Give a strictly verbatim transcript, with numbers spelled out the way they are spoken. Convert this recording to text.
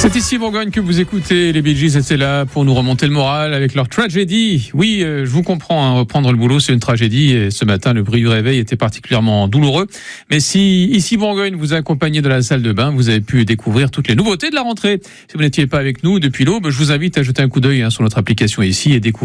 C'est ici Bourgogne que vous écoutez. Les Bee Gees étaient là pour nous remonter le moral avec leur tragédie. Oui, euh, je vous comprends, hein, reprendre le boulot, c'est une tragédie. Et ce matin, le bruit du réveil était particulièrement douloureux. Mais si ici Bourgogne vous a accompagné de la salle de bain, vous avez pu découvrir toutes les nouveautés de la rentrée. Si vous n'étiez pas avec nous depuis l'aube, je vous invite à jeter un coup d'œil hein, sur notre application ici et découvrir